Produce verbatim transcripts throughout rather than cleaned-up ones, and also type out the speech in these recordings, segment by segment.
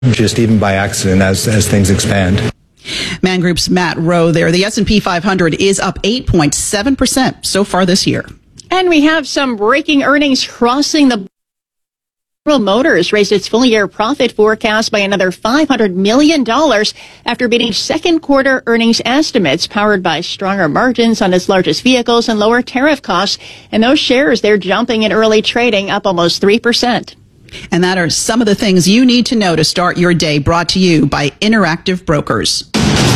just even by accident as, as things expand. Man Group's Matt Rowe there. The S and P five hundred is up eight point seven percent so far this year. And we have some breaking earnings crossing the General Motors raised its full-year profit forecast by another five hundred million dollars after beating second quarter earnings estimates powered by stronger margins on its largest vehicles and lower tariff costs. And those shares, they're jumping in early trading up almost three percent. And that are some of the things you need to know to start your day, brought to you by Interactive Brokers.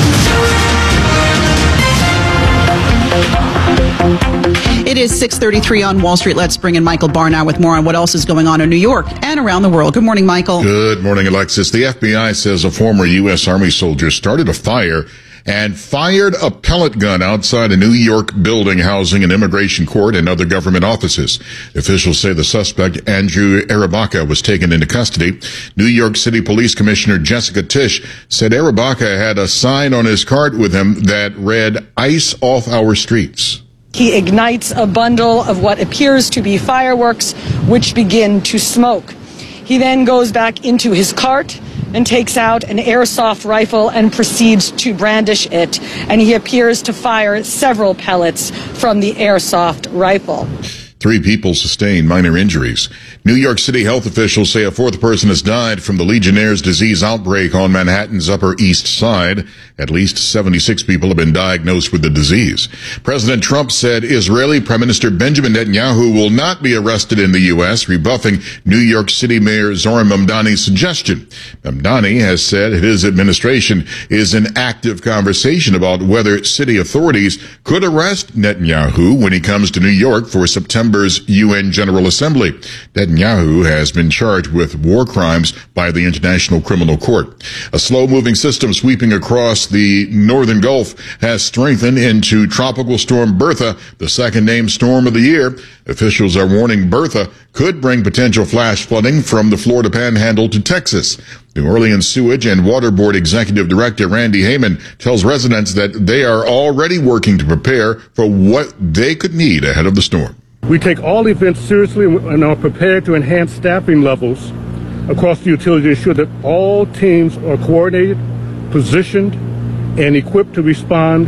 It is six thirty-three on Wall Street. Let's bring in Michael Barr now with more on what else is going on in New York and around the world. Good morning, Michael. Good morning, Alexis. The F B I says a former U S Army soldier started a fire and fired a pellet gun outside a New York building housing an immigration court and other government offices. Officials say the suspect, Andrew Arabaka, was taken into custody. New York City Police Commissioner Jessica Tisch said Arabaka had a sign on his cart with him that read, "Ice off our streets." He ignites a bundle of what appears to be fireworks, which begin to smoke. He then goes back into his cart and takes out an airsoft rifle and proceeds to brandish it. And he appears to fire several pellets from the airsoft rifle. Three people sustained minor injuries. New York City health officials say a fourth person has died from the Legionnaire's disease outbreak on Manhattan's Upper East Side. At least seventy-six people have been diagnosed with the disease. President Trump said Israeli Prime Minister Benjamin Netanyahu will not be arrested in the U S, rebuffing New York City Mayor Zohran Mamdani's suggestion. Mamdani has said his administration is in active conversation about whether city authorities could arrest Netanyahu when he comes to New York for September's U N General Assembly. Netanyahu has been charged with war crimes by the International Criminal Court. A slow-moving system sweeping across the northern Gulf has strengthened into Tropical Storm Bertha, the second named storm of the year. Officials are warning Bertha could bring potential flash flooding from the Florida Panhandle to Texas. New Orleans Sewage and Water Board Executive Director Randy Heyman tells residents that they are already working to prepare for what they could need ahead of the storm. We take all events seriously and are prepared to enhance staffing levels across the utility to ensure that all teams are coordinated, positioned, and equipped to respond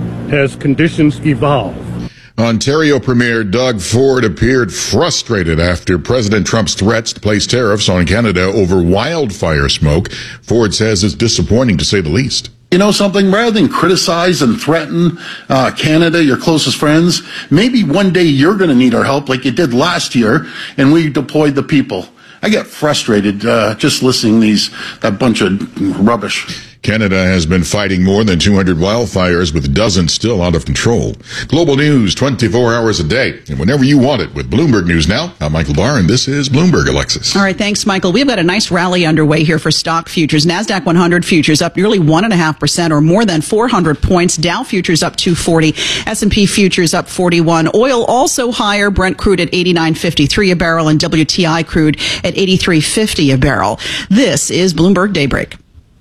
as conditions evolve. Ontario Premier Doug Ford appeared frustrated after President Trump's threats to place tariffs on Canada over wildfire smoke. Ford says it's disappointing, to say the least. You know something, rather than criticize and threaten uh, Canada, your closest friends, maybe one day you're going to need our help like you did last year, and we deployed the people. I get frustrated uh, just listening to these, that bunch of rubbish. Canada has been fighting more than two hundred wildfires, with dozens still out of control. Global news twenty-four hours a day, and whenever you want it with Bloomberg News Now. I'm Michael Barr, and this is Bloomberg, Alexis. All right, thanks, Michael. We've got a nice rally underway here for stock futures. NASDAQ one hundred futures up nearly one point five percent, or more than four hundred points. Dow futures up two forty. S and P futures up forty-one. Oil also higher. Brent crude at eighty-nine fifty-three a barrel, and W T I crude at eighty-three fifty a barrel. This is Bloomberg Daybreak.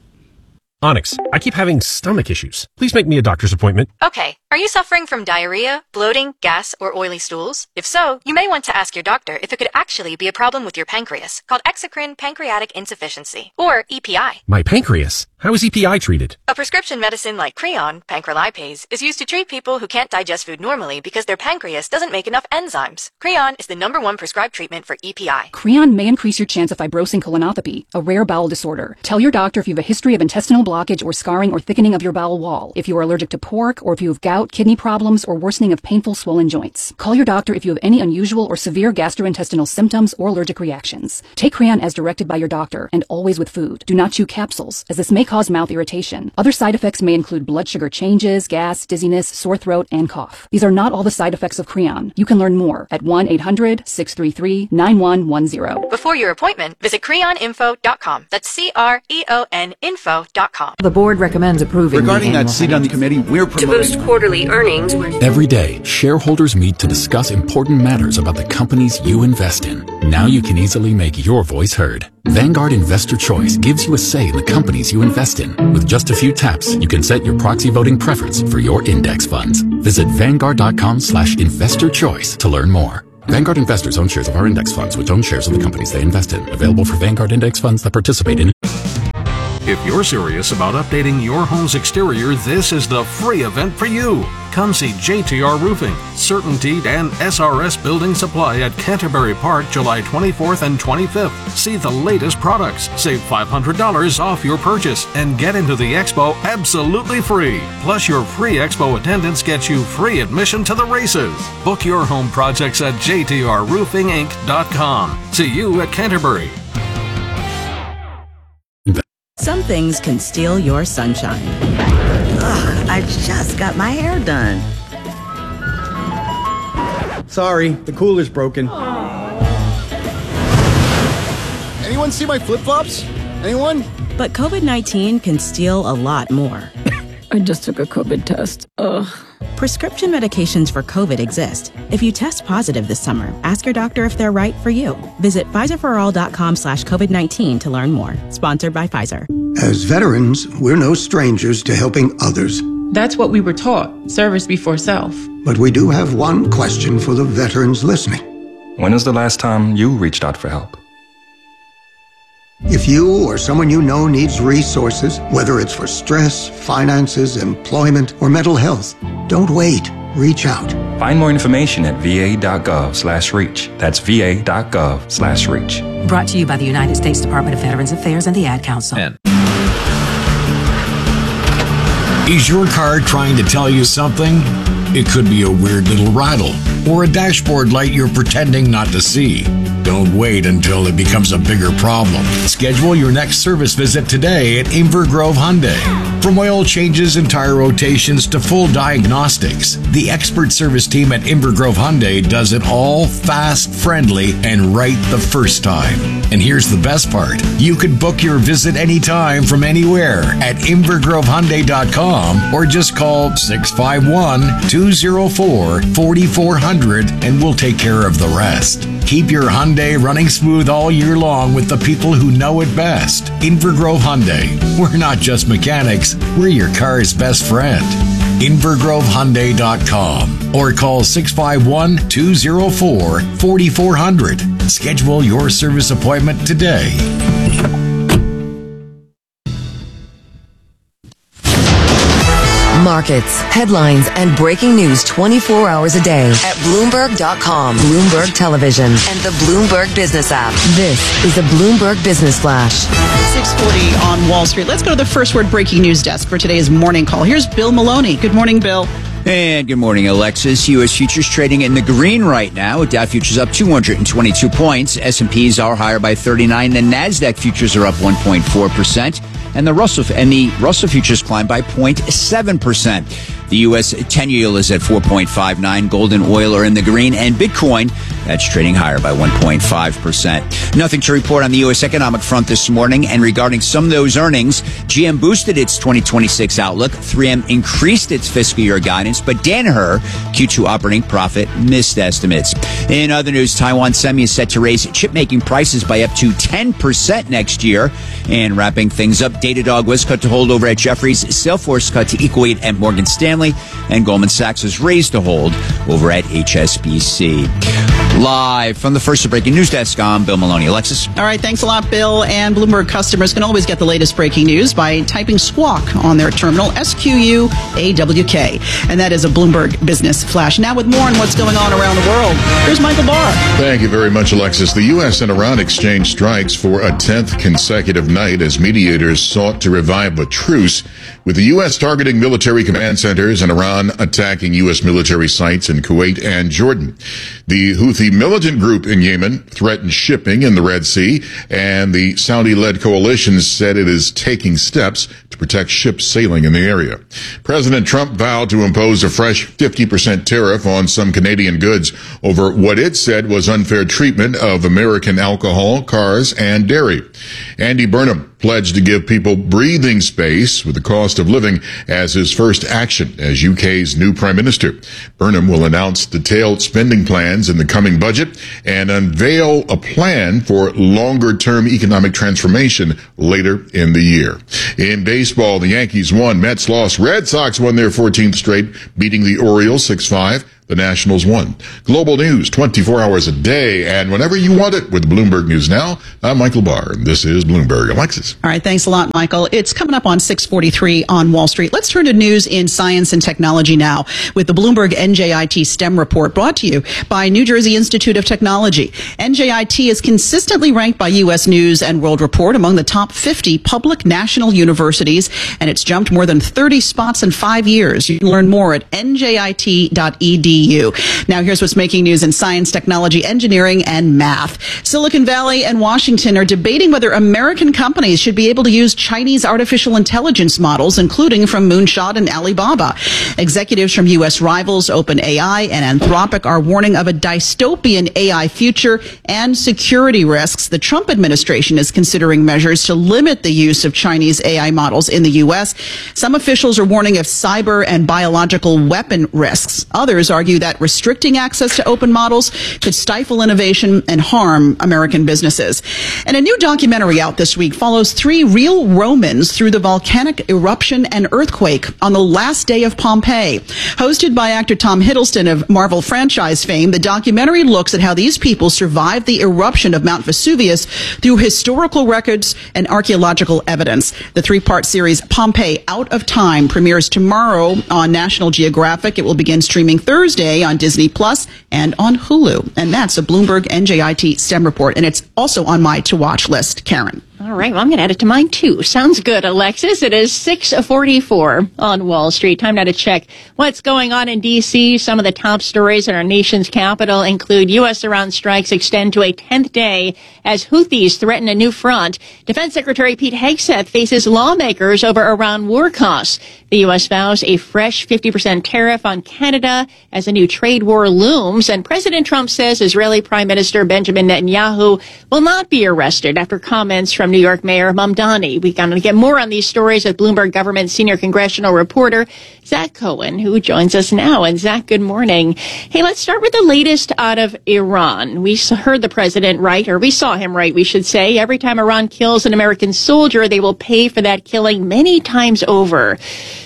Onyx, I keep having stomach issues. Please make me a doctor's appointment. Okay. Are you suffering from diarrhea, bloating, gas, or oily stools? If so, you may want to ask your doctor if it could actually be a problem with your pancreas, called exocrine pancreatic insufficiency, or E P I. My pancreas? How is E P I treated? A prescription medicine like Creon, pancrelipase, is used to treat people who can't digest food normally because their pancreas doesn't make enough enzymes. Creon is the number one prescribed treatment for E P I. Creon may increase your chance of fibrosing colonopathy, a rare bowel disorder. Tell your doctor if you have a history of intestinal blockage or scarring or thickening of your bowel wall, if you are allergic to pork, or if you have gout, kidney problems, or worsening of painful swollen joints. Call your doctor if you have any unusual or severe gastrointestinal symptoms or allergic reactions. Take Creon as directed by your doctor, and always with food. Do not chew capsules, as this may cause mouth irritation. Other side effects may include blood sugar changes, gas, dizziness, sore throat, and cough. These are not all the side effects of Creon. You can learn more at one eight hundred, six three three, nine one one zero. Before your appointment, visit creon info dot com. That's C R E O N info dot com. The board recommends approving. Regarding that seat on the committee, we're promoting to boost quarterly earnings. Every day, shareholders meet to discuss important matters about the companies you invest in. Now you can easily make your voice heard. Vanguard Investor Choice gives you a say in the companies you invest in. With just a few taps, you can set your proxy voting preference for your index funds. Visit vanguard.com slash investor choice to learn more. Vanguard investors own shares of our index funds, which own shares of the companies they invest in. Available for Vanguard index funds that participate in If you're serious about updating your home's exterior, this is the free event for you. Come see J T R Roofing, CertainTeed, and S R S Building Supply at Canterbury Park July twenty-fourth and twenty-fifth. See the latest products, save five hundred dollars off your purchase, and get into the expo absolutely free. Plus, your free expo attendance gets you free admission to the races. Book your home projects at j t r roofing inc dot com. See you at Canterbury. Some things can steal your sunshine. Ugh, I just got my hair done. Sorry, the cooler's broken. Anyone see my flip-flops? Anyone? But COVID nineteen can steal a lot more. I just took a COVID test. Ugh. Prescription medications for COVID exist. If you test positive this summer, ask your doctor if they're right for you. Visit Pfizer for all dot com slash COVID nineteen to learn more. Sponsored by Pfizer. As veterans, we're no strangers to helping others. That's what we were taught, service before self. But we do have one question for the veterans listening. When was the last time you reached out for help? If you or someone you know needs resources, whether it's for stress, finances, employment, or mental health, don't wait. Reach out. Find more information at v a dot gov slash reach. That's v a dot gov slash reach. Brought to you by the United States Department of Veterans Affairs and the Ad Council. And is your car trying to tell you something? It could be a weird little rattle or a dashboard light you're pretending not to see. Don't wait until it becomes a bigger problem. Schedule your next service visit today at Inver Grove Hyundai. From oil changes and tire rotations to full diagnostics, the expert service team at Inver Grove Hyundai does it all fast, friendly, and right the first time. And here's the best part. You can book your visit anytime from anywhere at inver grove hyundai dot com or just call six five one, two zero four, four four zero zero and we'll take care of the rest. Keep your Hyundai running smooth all year long with the people who know it best. Inver Grove Hyundai. We're not just mechanics, we're your car's best friend. inver grove hyundai dot com or call six five one, two zero four, four four zero zero. Schedule your service appointment today. Markets, headlines, and breaking news twenty-four hours a day at Bloomberg dot com, Bloomberg Television, and the Bloomberg Business app. This is the Bloomberg Business Flash. six forty on Wall Street. Let's go to the first word breaking news desk for today's morning call. Here's Bill Maloney. Good morning, Bill. And good morning, Alexis. U S futures trading in the green right now, with Dow futures up two hundred twenty-two points. S and P's are higher by thirty-nine. The NASDAQ futures are up one point four percent. And the Russell and the Russell futures climbed by zero point seven percent. The U S ten-year yield is at four point five nine. Gold and oil are in the green, and Bitcoin, that's trading higher by one point five percent. Nothing to report on the U S economic front this morning. And regarding some of those earnings, G M boosted its twenty twenty-six outlook. three M increased its fiscal year guidance, but Danaher Q two operating profit missed estimates. In other news, Taiwan Semi is set to raise chip-making prices by up to ten percent next year. And wrapping things up, Datadog was cut to hold over at Jefferies, Salesforce cut to equal weight at Morgan Stanley, and Goldman Sachs was raised to hold over at H S B C. Live from the first breaking news desk, I'm Bill Maloney. Alexis? All right, thanks a lot, Bill. And Bloomberg customers can always get the latest breaking news by typing squawk on their terminal, S Q U A W K. And that is a Bloomberg Business Flash. Now with more on what's going on around the world, here's Michael Barr. Thank you very much, Alexis. The U S and Iran exchanged strikes for a tenth consecutive night as mediators sought to revive a truce, with the U S targeting military command centers and Iran attacking U S military sites in Kuwait and Jordan. The Houthi militant group in Yemen threatened shipping in the Red Sea, and the Saudi-led coalition said it is taking steps to protect ships sailing in the area. President Trump vowed to impose a fresh fifty percent tariff on some Canadian goods over what it said was unfair treatment of American alcohol, cars, and dairy. Andy Burnham pledged to give people breathing space with the cost of living as his first action as U K's new prime minister. Burnham will announce detailed spending plans in the coming budget and unveil a plan for longer-term economic transformation later in the year. In baseball, the Yankees won, Mets lost, Red Sox won their fourteenth straight, beating the Orioles six five. The Nationals won. Global news twenty-four hours a day and whenever you want it with Bloomberg News Now. I'm Michael Barr, and this is Bloomberg. Alexis. All right, thanks a lot, Michael. It's coming up on six forty-three on Wall Street. Let's turn to news in science and technology now with the Bloomberg N J I T STEM report brought to you by New Jersey Institute of Technology. N J I T is consistently ranked by U S News and World Report among the top fifty public national universities, and it's jumped more than thirty spots in five years. You can learn more at N J I T dot E D U. Now here's what's making news in science, technology, engineering, and math. Silicon Valley and Washington are debating whether American companies should be able to use Chinese artificial intelligence models, including from Moonshot and Alibaba. Executives from U S rivals OpenAI and Anthropic are warning of a dystopian A I future and security risks. The Trump administration is considering measures to limit the use of Chinese A I models in the U S. Some officials are warning of cyber and biological weapon risks. Others argue that restricting access to open models could stifle innovation and harm American businesses. And a new documentary out this week follows three real Romans through the volcanic eruption and earthquake on the last day of Pompeii. Hosted by actor Tom Hiddleston of Marvel franchise fame, the documentary looks at how these people survived the eruption of Mount Vesuvius through historical records and archaeological evidence. The three-part series Pompeii Out of Time premieres tomorrow on National Geographic. It will begin streaming Thursday on Disney Plus and on Hulu. And that's a Bloomberg N J I T STEM report. And it's also on my to-watch list. Karen. All right, well, I'm going to add it to mine, too. Sounds good, Alexis. It is six forty-four on Wall Street. Time now to check what's going on in D C. Some of the top stories in our nation's capital include U S Iran strikes extend to a tenth day as Houthis threaten a new front. Defense Secretary Pete Hegseth faces lawmakers over Iran war costs. The U S vows a fresh fifty percent tariff on Canada as a new trade war looms. And President Trump says Israeli Prime Minister Benjamin Netanyahu will not be arrested after comments from New York Mayor Mamdani. We're going to get more on these stories with Bloomberg Government Senior Congressional Reporter Zach Cohen, who joins us now. And Zach, good morning. Hey, let's start with the latest out of Iran. We heard the president write, or we saw him write, we should say, every time Iran kills an American soldier, they will pay for that killing many times over.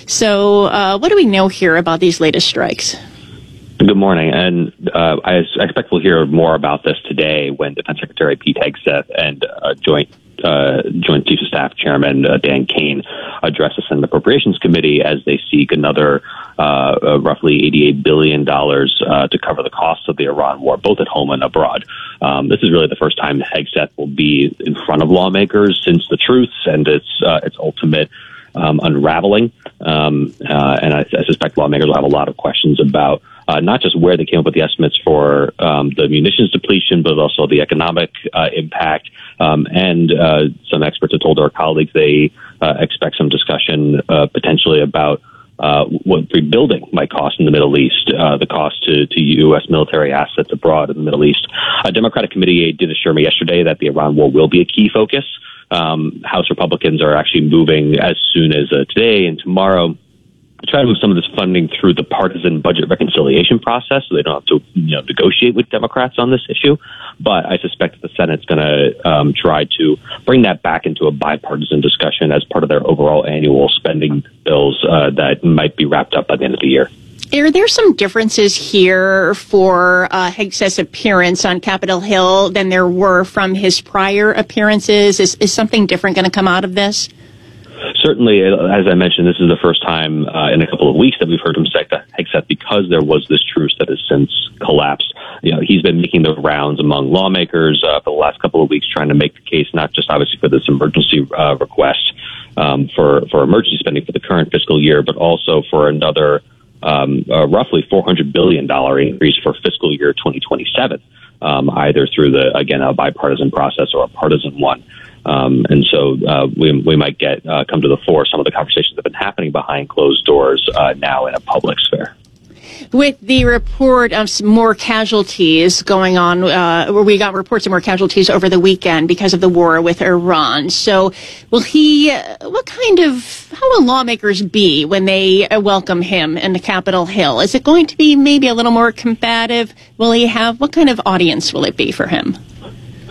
So uh, what do we know here about these latest strikes? Good morning, and uh, I expect we'll hear more about this today when Defense Secretary Pete Hegseth and uh, Joint uh, Joint Chiefs of Staff Chairman uh, Dan Kane address the Senate Appropriations Committee as they seek another uh, uh, roughly eighty-eight billion dollars uh, to cover the costs of the Iran war, both at home and abroad. Um, this is really the first time Hegseth will be in front of lawmakers since the truths and its uh, its ultimate um, unraveling. Um, uh, and I, I suspect lawmakers will have a lot of questions about Uh, not just where they came up with the estimates for um, the munitions depletion, but also the economic uh, impact. Um, and uh, some experts have told our colleagues they uh, expect some discussion uh, potentially about uh, what rebuilding might cost in the Middle East, uh, the cost to, to U S military assets abroad in the Middle East. A Democratic committee did assure me yesterday that the Iran war will be a key focus. Um, House Republicans are actually moving as soon as uh, today and tomorrow try to move some of this funding through the partisan budget reconciliation process so they don't have to, you know, negotiate with Democrats on this issue. But I suspect that the Senate's going to um, try to bring that back into a bipartisan discussion as part of their overall annual spending bills uh, that might be wrapped up by the end of the year. Are there some differences here for uh, Hegseth's appearance on Capitol Hill than there were from his prior appearances? Is, is something different going to come out of this? Certainly, as I mentioned, this is the first time uh, in a couple of weeks that we've heard him say Hegseth because there was this truce that has since collapsed. You know, he's been making the rounds among lawmakers uh, for the last couple of weeks, trying to make the case not just obviously for this emergency uh, request um, for for emergency spending for the current fiscal year, but also for another um, uh, roughly four hundred billion dollars increase for fiscal year twenty twenty-seven, um, either through the again a bipartisan process or a partisan one. Um, and so uh, we, we might get uh, come to the fore some of the conversations that have been happening behind closed doors uh, now in a public sphere. With the report of some more casualties going on, uh, where we got reports of more casualties over the weekend because of the war with Iran. So will he, uh, what kind of, how will lawmakers be when they uh, welcome him in the Capitol Hill? Is it going to be maybe a little more combative? Will he have, what kind of audience will it be for him?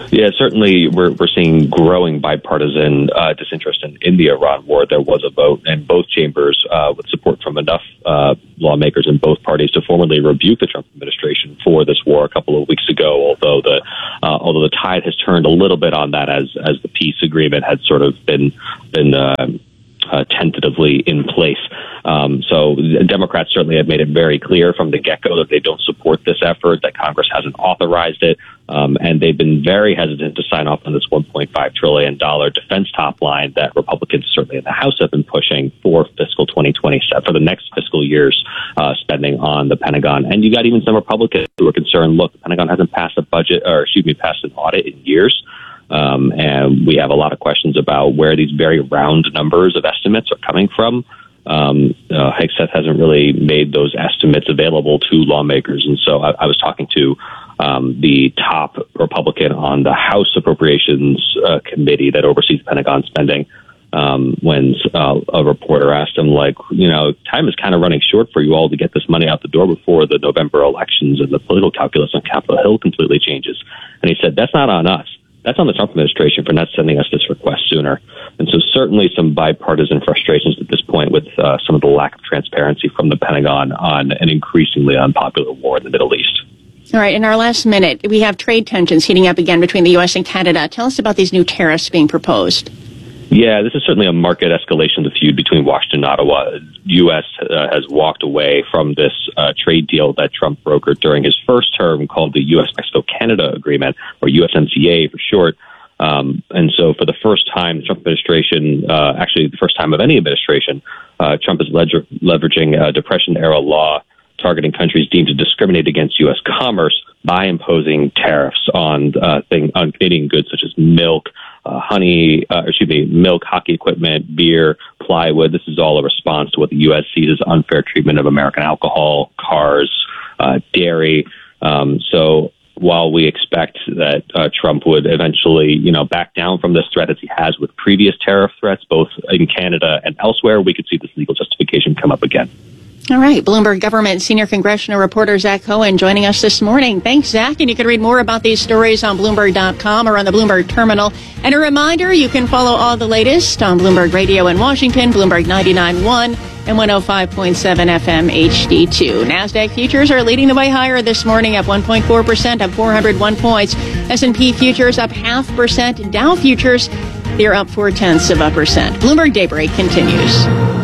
Yeah, certainly we're we're seeing growing bipartisan uh, disinterest in, in the Iran war. There was a vote in both chambers uh, with support from enough uh, lawmakers in both parties to formally rebuke the Trump administration for this war a couple of weeks ago. Although the uh, although the tide has turned a little bit on that as as the peace agreement had sort of been been. Uh, Uh, tentatively in place. Um, so the Democrats certainly have made it very clear from the get-go that they don't support this effort, that Congress hasn't authorized it, um, and they've been very hesitant to sign off on this one point five trillion dollars defense top line that Republicans certainly in the House have been pushing for fiscal twenty twenty-seven, for the next fiscal year's uh, spending on the Pentagon. And you got even some Republicans who are concerned, look, the Pentagon hasn't passed a budget, or excuse me, passed an audit in years. Um, and we have a lot of questions about where these very round numbers of estimates are coming from. Um, uh, Hegseth hasn't really made those estimates available to lawmakers. And so I, I was talking to um, the top Republican on the House Appropriations uh, Committee that oversees Pentagon spending um, when uh, a reporter asked him, like, you know, time is kind of running short for you all to get this money out the door before the November elections and the political calculus on Capitol Hill completely changes. And he said, that's not on us. That's on the Trump administration for not sending us this request sooner. And so certainly some bipartisan frustrations at this point with uh, some of the lack of transparency from the Pentagon on an increasingly unpopular war in the Middle East. All right. In our last minute, we have trade tensions heating up again between the U S and Canada. Tell us about these new tariffs being proposed. Yeah, this is certainly a market escalation of the feud between Washington and Ottawa. U S uh, has walked away from this uh, trade deal that Trump brokered during his first term called the U S Mexico-Canada Agreement, or U S M C A for short. Um, and so for the first time, the Trump administration, uh, actually the first time of any administration, uh, Trump is ledger- leveraging a Depression-era law targeting countries deemed to discriminate against U S commerce by imposing tariffs on uh, thing, on Canadian goods such as milk, Uh, honey, uh, excuse me, milk, hockey equipment, beer, plywood. This is all a response to what the U S sees as unfair treatment of American alcohol, cars, uh, dairy. Um, so while we expect that uh, Trump would eventually, you know, back down from this threat as he has with previous tariff threats, both in Canada and elsewhere, we could see this legal justification come up again. All right. Bloomberg Government Senior Congressional Reporter Zach Cohen joining us this morning. Thanks, Zach. And you can read more about these stories on Bloomberg dot com or on the Bloomberg Terminal. And a reminder, you can follow all the latest on Bloomberg Radio in Washington, Bloomberg ninety-nine point one and one oh five point seven F M H D two. NASDAQ futures are leading the way higher this morning, up one point four percent, up four hundred one points. S and P futures up half percent. Dow futures, they're up four tenths of a percent. Bloomberg Daybreak continues.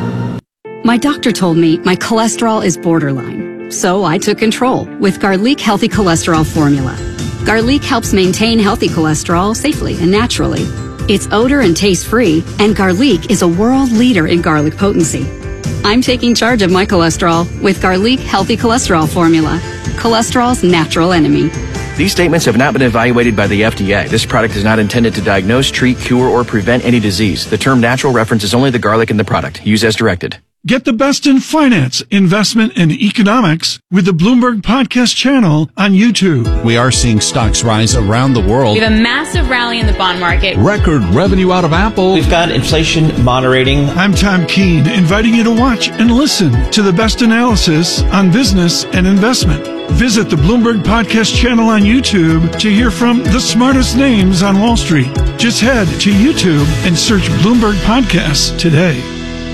My doctor told me my cholesterol is borderline, so I took control with Garlic Healthy Cholesterol Formula. Garlic helps maintain healthy cholesterol safely and naturally. It's odor and taste-free, and Garlic is a world leader in garlic potency. I'm taking charge of my cholesterol with Garlic Healthy Cholesterol Formula, cholesterol's natural enemy. These statements have not been evaluated by the F D A. This product is not intended to diagnose, treat, cure, or prevent any disease. The term natural references only the garlic in the product. Use as directed. Get the best in finance, investment, and economics with the Bloomberg Podcast channel on YouTube. We are seeing stocks rise around the world. We have a massive rally in the bond market. Record revenue out of Apple. We've got inflation moderating. I'm Tom Keene, inviting you to watch and listen to the best analysis on business and investment. Visit the Bloomberg Podcast channel on YouTube to hear from the smartest names on Wall Street. Just head to YouTube and search Bloomberg Podcasts today.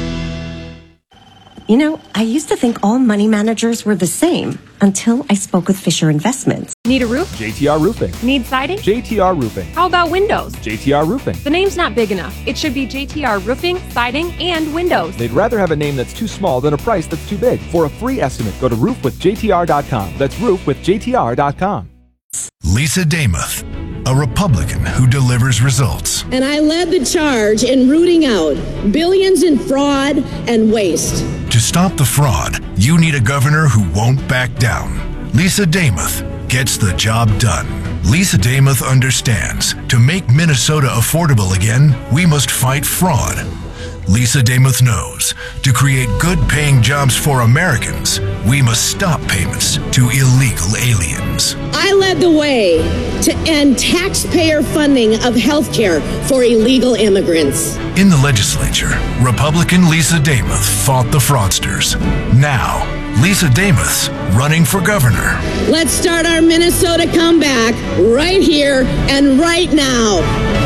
You know, I used to think all money managers were the same until I spoke with Fisher Investments. Need a roof? J T R Roofing. Need siding? J T R Roofing. How about windows? J T R Roofing. The name's not big enough. It should be J T R Roofing, Siding, and Windows. They'd rather have a name that's too small than a price that's too big. For a free estimate, go to roof with J T R dot com. That's roof with J T R dot com. Lisa Damuth, a Republican who delivers results. And I led the charge in rooting out billions in fraud and waste. To stop the fraud, you need a governor who won't back down. Lisa Damuth gets the job done. Lisa Damuth understands to make Minnesota affordable again, we must fight fraud. Lisa Damuth knows to create good-paying jobs for Americans, we must stop payments to illegal aliens. I led the way to end taxpayer funding of health care for illegal immigrants. In the legislature, Republican Lisa Damuth fought the fraudsters. Now, Lisa Damuth, running for governor. Let's start our Minnesota comeback right here and right now.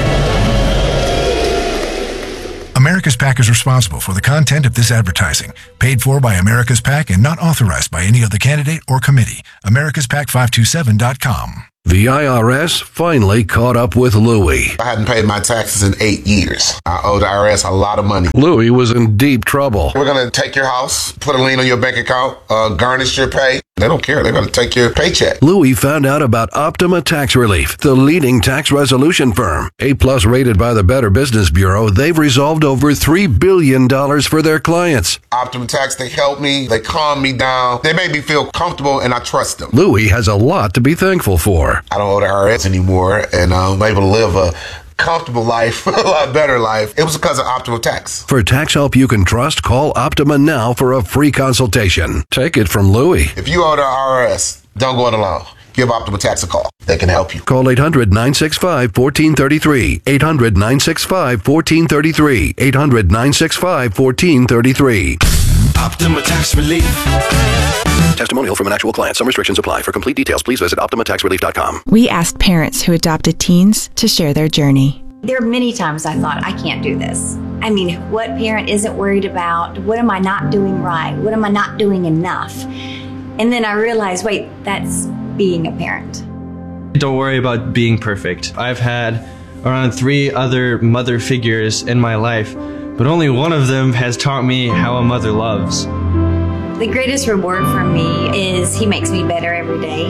America's PAC is responsible for the content of this advertising, paid for by America's PAC and not authorized by any other candidate or committee. Americas Pac five two seven dot com. The I R S finally caught up with Louie. I hadn't paid my taxes in eight years. I owe the I R S a lot of money. Louie was in deep trouble. We're going to take your house, put a lien on your bank account, uh, garnish your pay. They don't care. They're going to take your paycheck. Louie found out about Optima Tax Relief, the leading tax resolution firm. A-plus rated by the Better Business Bureau, they've resolved over three billion dollars for their clients. Optima Tax, they help me. They calm me down. They make me feel comfortable, and I trust them. Louie has a lot to be thankful for. I don't owe the I R S anymore, and I'm able to live a comfortable life, a lot better life. It was because of Optima Tax. For tax help you can trust, call Optima now for a free consultation. Take it from Louie. If you owe the I R S, don't go it alone. Give Optima Tax a call. They can help you. Call eight hundred, nine six five, one four three three. eight hundred, nine six five, one four three three. eight hundred, nine six five, one four three three. Optima Tax Relief. Testimonial from an actual client. Some restrictions apply. For complete details, please visit optima tax relief dot com. We asked parents who adopted teens to share their journey. There are many times I thought, I can't do this. I mean, what parent isn't worried about? What am I not doing right? What am I not doing enough? And then I realized, wait, that's being a parent. Don't worry about being perfect. I've had around three other mother figures in my life, but only one of them has taught me how a mother loves. The greatest reward for me is he makes me better every day.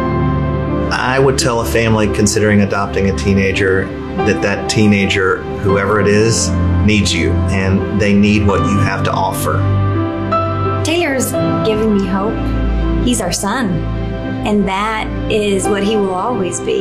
I would tell a family considering adopting a teenager that that teenager, whoever it is, needs you, and they need what you have to offer. Taylor's given me hope. He's our son, and that is what he will always be.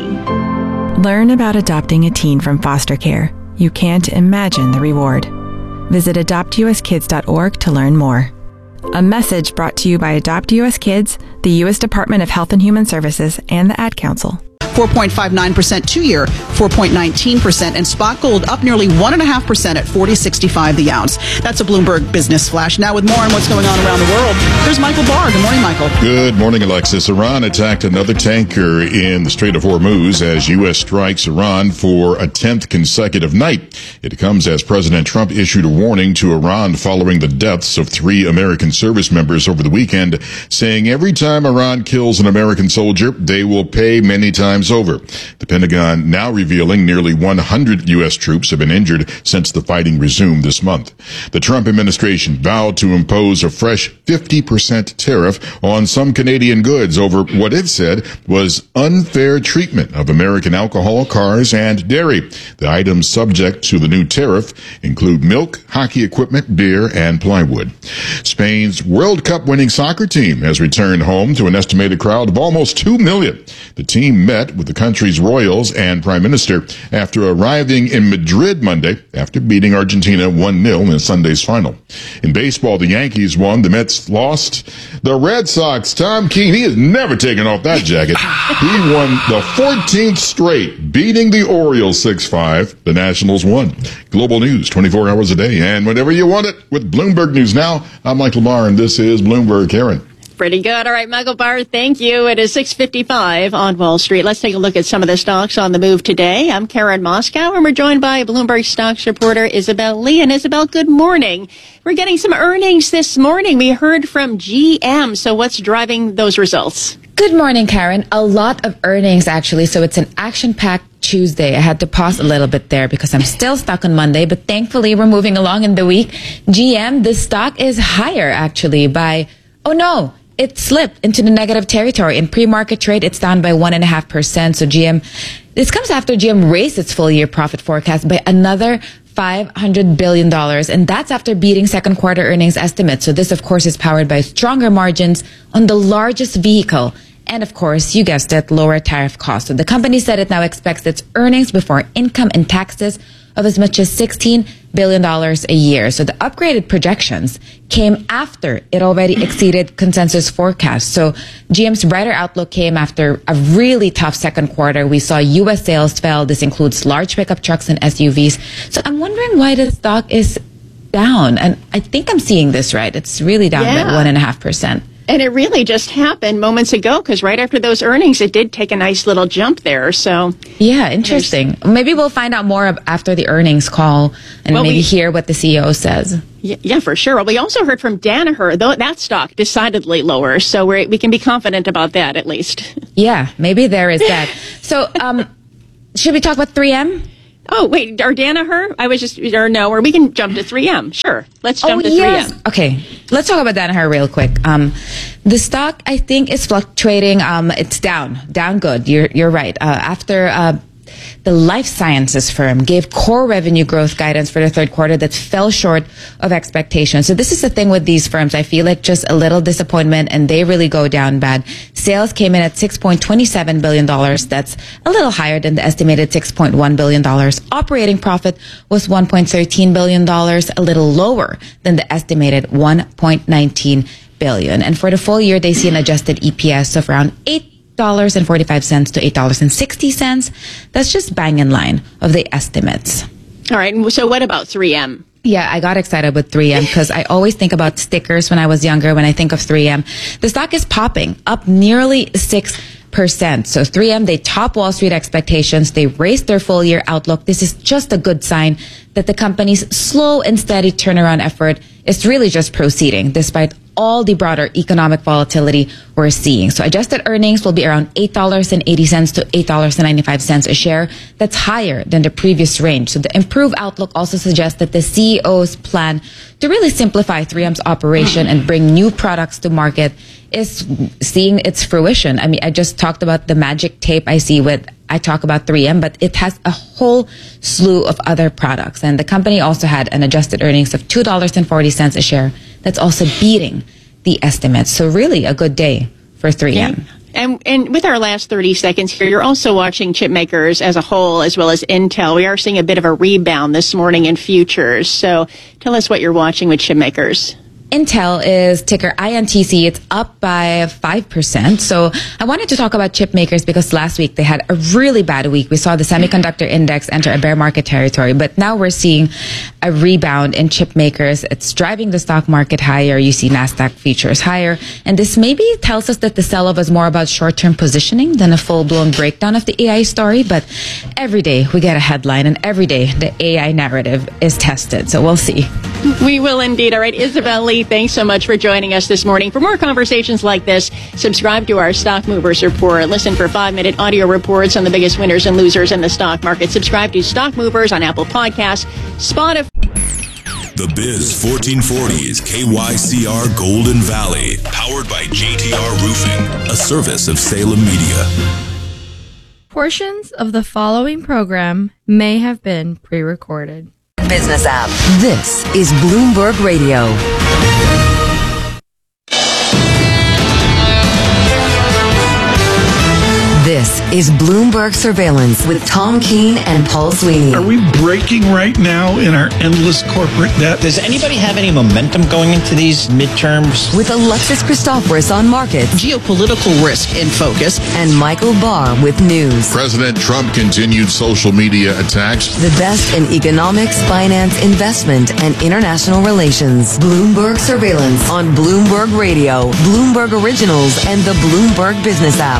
Learn about adopting a teen from foster care. You can't imagine the reward. Visit adopt u s kids dot org to learn more. A message brought to you by Adopt U S Kids, the U S Department of Health and Human Services, and the Ad Council. four point five nine percent two-year, four point one nine percent, and spot gold up nearly one point five percent at forty sixty-five the ounce. That's a Bloomberg Business Flash. Now with more on what's going on around the world, there's Michael Barr. Good morning, Michael. Good morning, Alexis. Iran attacked another tanker in the Strait of Hormuz as U S strikes Iran for a tenth consecutive night. It comes as President Trump issued a warning to Iran following the deaths of three American service members over the weekend, saying every time Iran kills an American soldier, they will pay many times over. The Pentagon now revealing nearly one hundred U S troops have been injured since the fighting resumed this month. The Trump administration vowed to impose a fresh fifty percent tariff on some Canadian goods over what it said was unfair treatment of American alcohol, cars, and dairy. The items subject to the new tariff include milk, hockey equipment, beer, and plywood. Spain's World Cup winning soccer team has returned home to an estimated crowd of almost two million. The team met with the country's royals and prime minister after arriving in Madrid Monday after beating Argentina one nil in Sunday's final. In baseball, the Yankees won, the Mets lost. The Red Sox, Tom Keene, he has never taken off that jacket. He won the fourteenth straight, beating the Orioles six five. The Nationals won. Global news twenty-four hours a day and whenever you want it with Bloomberg News Now. I'm Michael Barr and this is Bloomberg. Karen. Pretty good. All right, Michael Barr, thank you. It is six fifty-five on Wall Street. Let's take a look at some of the stocks on the move today. I'm Karen Moscow, and we're joined by Bloomberg stocks reporter Isabel Lee. And Isabel, good morning. We're getting some earnings this morning. We heard from G M. So what's driving those results? Good morning, Karen. A lot of earnings, actually. So it's an action-packed Tuesday. I had to pause a little bit there because I'm still stuck on Monday, but thankfully we're moving along in the week. G M, the stock is higher, actually, by, oh no, it slipped into the negative territory. In pre-market trade, it's down by one point five percent. So G M, this comes after G M raised its full-year profit forecast by another five hundred billion dollars, and that's after beating second quarter earnings estimates. So this, of course, is powered by stronger margins on the largest vehicle. And, of course, you guessed it, lower tariff costs. So the company said it now expects its earnings before income and taxes of as much as sixteen billion dollars a year. So the upgraded projections came after it already exceeded consensus forecasts. So G M's brighter outlook came after a really tough second quarter. We saw U S sales fell. This includes large pickup trucks and S U Vs. So I'm wondering why the stock is down. And I think I'm seeing this right. It's really down yeah. by one and a half percent. And it really just happened moments ago because right after those earnings, it did take a nice little jump there. So yeah, interesting. Maybe we'll find out more after the earnings call and well, maybe we, hear what the C E O says. Yeah, yeah, for sure. Well, we also heard from Danaher, though that stock decidedly lower. So we're, we can be confident about that at least. Yeah, maybe there is that. So um, should we talk about three M? Oh, wait, or Danaher? I was just, or no, or we can jump to three M. Sure. Let's jump oh, to yes. three M. Okay. Let's talk about Danaher real quick. Um, the stock, I think, is fluctuating. Um, it's down, down good. You're, you're right. Uh, after, uh, the life sciences firm gave core revenue growth guidance for the third quarter that fell short of expectations. So this is the thing with these firms. I feel like just a little disappointment and they really go down bad. Sales came in at six point two seven billion dollars. That's a little higher than the estimated six point one billion dollars. Operating profit was one point one three billion dollars, a little lower than the estimated one point one nine billion dollars. And for the full year, they see an adjusted E P S of around eight dollars and forty-five cents to eight dollars and sixty cents. That's just bang in line of the estimates. All right. So what about three M? Yeah, I got excited with three M because I always think about stickers when I was younger when I think of three M. The stock is popping up nearly six percent. So three M, they top Wall Street expectations. They raised their full year outlook. This is just a good sign that the company's slow and steady turnaround effort is really just proceeding despite all the broader economic volatility we're seeing. So adjusted earnings will be around eight dollars and eighty cents to eight dollars and ninety-five cents a share. That's higher than the previous range. So the improved outlook also suggests that the C E O's plan to really simplify three M's operation and bring new products to market is seeing its fruition. I mean, I just talked about the magic tape I see with, I talk about three M, but it has a whole slew of other products. And the company also had an adjusted earnings of two dollars and forty cents a share. That's also beating the estimates. So really a good day for three M. Yeah. And, and with our last thirty seconds here, you're also watching chip makers as a whole, as well as Intel. We are seeing a bit of a rebound this morning in futures. So tell us what you're watching with chip makers. Intel is ticker I N T C. It's up by five percent. So I wanted to talk about chip makers because last week they had a really bad week. We saw the semiconductor index enter a bear market territory, but now we're seeing a rebound in chip makers. It's driving the stock market higher. You see NASDAQ futures higher. And this maybe tells us that the sell-off is more about short-term positioning than a full-blown breakdown of the A I story. But every day we get a headline and every day the A I narrative is tested. So we'll see. We will indeed. All right, Isabel Lee, thanks so much for joining us this morning. For more conversations like this, subscribe to our Stock Movers Report. Listen for five-minute audio reports on the biggest winners and losers in the stock market. Subscribe to Stock Movers on Apple Podcasts, Spotify. The Biz fourteen forty is K Y C R Golden Valley, powered by J T R Roofing, a service of Salem Media. Portions of the following program may have been pre-recorded. Business app. This is Bloomberg Radio. This is Bloomberg Surveillance with Tom Keene and Paul Sweeney. Are we breaking right now in our endless corporate debt? Does anybody have any momentum going into these midterms? With Alexis Christoforous on markets, geopolitical risk in focus, and Michael Barr with news. President Trump continued social media attacks. The best in economics, finance, investment, and international relations. Bloomberg Surveillance on Bloomberg Radio, Bloomberg Originals, and the Bloomberg Business app.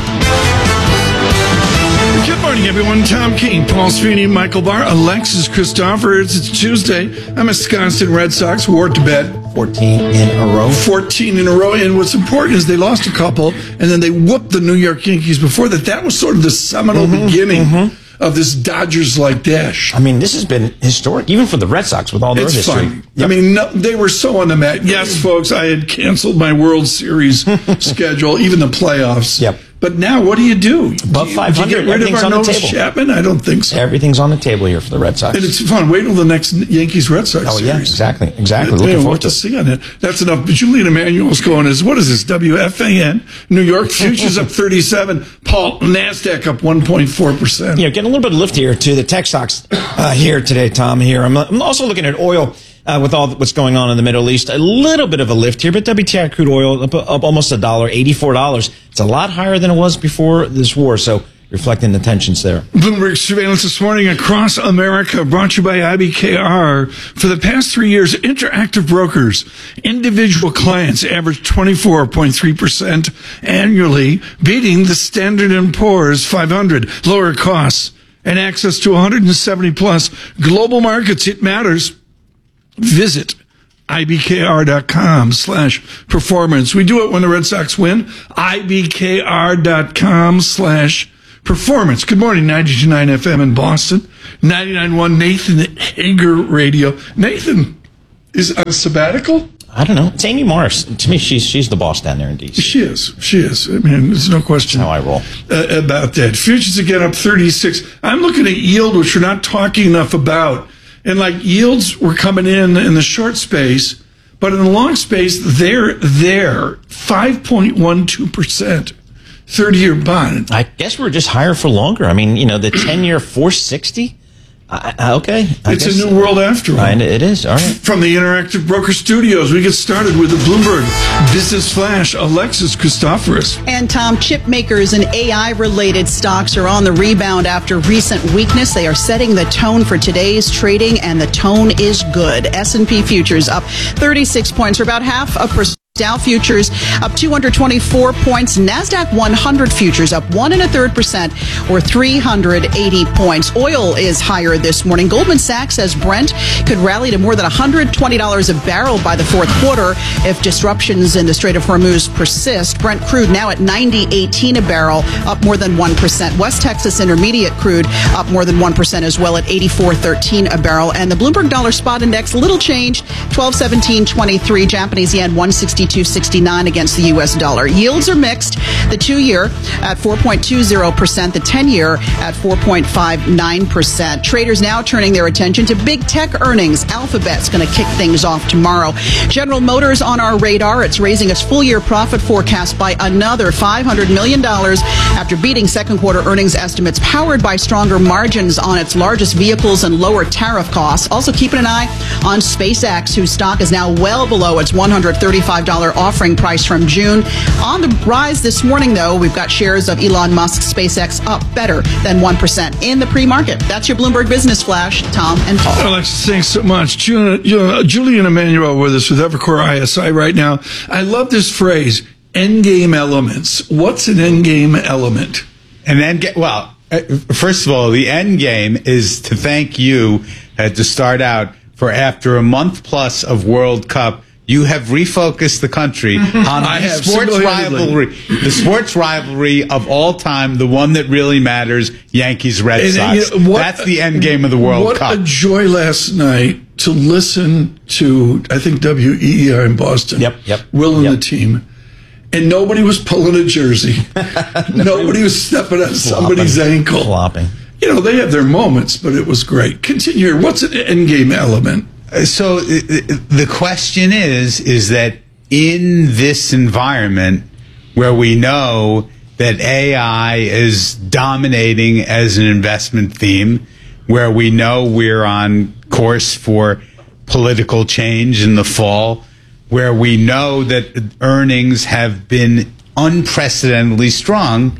Good morning, everyone. Tom Keene, Paul Sweeney, Michael Barr, Alexis Christoforous. It's Tuesday. I'm a Wisconsin Red Sox. Wore it to bed. fourteen in a row. fourteen in a row. And what's important is they lost a couple, and then they whooped the New York Yankees before that. That was sort of the seminal mm-hmm, beginning mm-hmm. of this Dodgers-like dash. I mean, this has been historic, even for the Red Sox with all their it's history. Fun. Yep. I mean, no, they were so on the mat. Yes, folks, I had canceled my World Series schedule, even the playoffs. Yep. But now, what do you do? Above five hundred, get rid everything's of our on the Nolan table. Chapman? I don't think so. Everything's on the table here for the Red Sox. And it's fun. Wait till the next Yankees-Red Sox Oh, series. yeah, exactly. Exactly. Yeah, Looking we'll forward have to to see on it. That's enough. But Julian Emanuel's going as, what is this, W F A N? New York futures up thirty-seven. Paul, NASDAQ up one point four percent. Yeah, getting a little bit of lift here to the tech stocks uh, here today, Tom, here. I'm, I'm also looking at oil. Uh, with all what's going on in the Middle East, a little bit of a lift here, but W T I crude oil up, up almost a dollar, eighty-four dollars. It's a lot higher than it was before this war. So reflecting the tensions there. Bloomberg surveillance this morning across America, brought to you by I B K R. For the past three years, Interactive Brokers, individual clients averaged twenty-four point three percent annually, beating the Standard and Poor's five hundred. Lower costs and access to one hundred seventy plus global markets. It matters. Visit ibkr.com slash performance. We do it when the Red Sox win. ibkr.com slash performance. Good morning, ninety-two point nine F M in Boston. ninety-nine point one Nathan Hager Radio. Nathan is on sabbatical? I don't know. It's Amy Morris. To me, she's she's the boss down there in D C. She is. She is. I mean, there's no question. That's how I roll. Uh, about that. Futures again up thirty-six. I'm looking at yield, which we're not talking enough about. And like yields were coming in in the short space, but in the long space, they're there. five point one two percent. thirty-year bond. I guess we're just higher for longer. I mean, you know, the ten-year four sixty. Uh, okay. I it's guess, a new world after all. I, it is. All right. From the Interactive Broker Studios, we get started with the Bloomberg Business Flash. Alexis Christoforous. And Tom, chip makers and A I-related stocks are on the rebound after recent weakness. They are setting the tone for today's trading, and the tone is good. S and P futures up thirty-six points, or about half a percent. Dow futures up two hundred twenty-four points. NASDAQ one hundred futures up one and a third percent, or three hundred eighty points. Oil is higher this morning. Goldman Sachs says Brent could rally to more than one hundred twenty dollars a barrel by the fourth quarter if disruptions in the Strait of Hormuz persist. Brent crude now at ninety eighteen a barrel, up more than one percent. West Texas Intermediate crude up more than one percent as well at eighty-four thirteen a barrel. And the Bloomberg Dollar Spot Index, little change, twelve seventeen twenty-three. Japanese yen one sixty-two sixty-nine against the U S dollar. Yields are mixed. The two-year at four point two zero percent, the ten-year at four point five nine percent. Traders now turning their attention to big tech earnings. Alphabet's going to kick things off tomorrow. General Motors on our radar. It's raising its full-year profit forecast by another five hundred million dollars after beating second-quarter earnings estimates powered by stronger margins on its largest vehicles and lower tariff costs. Also keeping an eye on SpaceX, whose stock is now well below its one hundred thirty-five dollars offering price from June. On the rise this morning, though, we've got shares of Elon Musk's SpaceX up better than one percent in the pre-market. That's your Bloomberg Business Flash. Tom and Paul. Alexis, thanks so much. Julian, Julian Emmanuel with us with Evercore I S I right now. I love this phrase, endgame elements. What's an endgame element? An endgame, well, uh, first of all, the endgame is to thank you uh, to start out for after a month plus of World Cup, you have refocused the country on the sports rivalry, the sports rivalry of all time, the one that really matters, Yankees-Red And, Sox. you know, what- That's the end game of the World what Cup. What a joy last night to listen to, I think, W E E R in Boston. Yep, yep. Will and yep. the team. And nobody was pulling a jersey. Nobody was stepping on somebody's ankle. Flopping. You know, they have their moments, but it was great. Continue. What's an endgame element? So uh, the question is, is that in this environment where we know that A I is dominating as an investment theme, where we know we're on course for political change in the fall, where we know that earnings have been unprecedentedly strong,